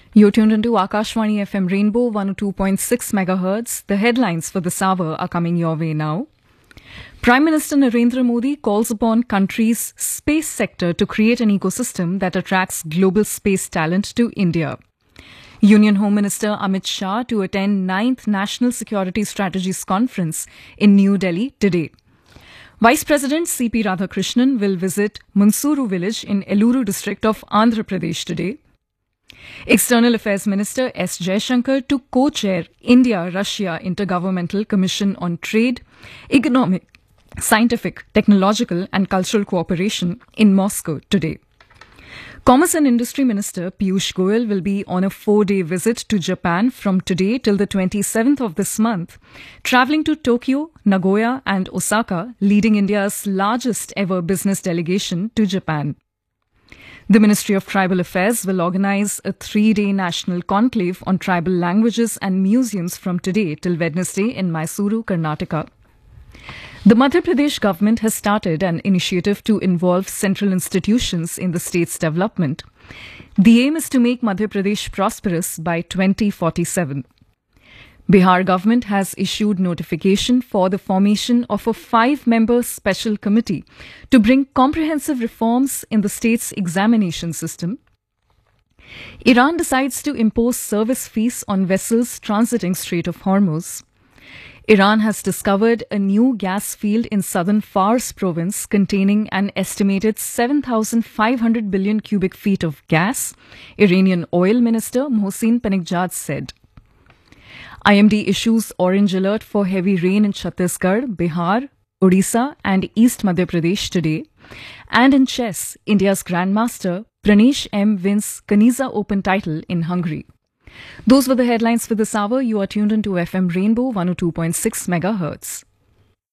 You're tuned into Akashwani FM Rainbow 102.6 MHz. The headlines for this hour are coming your way now. Prime Minister Narendra Modi calls upon country's space sector to create an ecosystem that attracts global space talent to India. Union Home Minister Amit Shah to attend 9th National Security Strategies Conference in New Delhi today. Vice President C.P. Radhakrishnan will visit Munsuru village in Eluru district of Andhra Pradesh today. External Affairs Minister S. Jaishankar to co-chair India-Russia Intergovernmental Commission on Trade, Economic, Scientific, Technological and Cultural Cooperation in Moscow today. Commerce and Industry Minister Piyush Goyal will be on a 4-day visit to Japan from today till the 27th of this month, travelling to Tokyo, Nagoya and Osaka, leading India's largest ever business delegation to Japan. The Ministry of Tribal Affairs will organise a 3-day national conclave on tribal languages and museums from today till Wednesday in Mysuru, Karnataka. The Madhya Pradesh government has started an initiative to involve central institutions in the state's development. The aim is to make Madhya Pradesh prosperous by 2047. Bihar government has issued notification for the formation of a 5-member special committee to bring comprehensive reforms in the state's examination system. Iran decides to impose service fees on vessels transiting Strait of Hormuz. Iran has discovered a new gas field in southern Fars province containing an estimated 7,500 billion cubic feet of gas, Iranian oil minister Mohsin Panigjad said. IMD issues orange alert for heavy rain in Chhattisgarh, Bihar, Odisha and East Madhya Pradesh today. And in chess, India's Grandmaster Pranesh M wins Kaniza Open title in Hungary. Those were the headlines for this hour. You are tuned into FM Rainbow 102.6 MHz.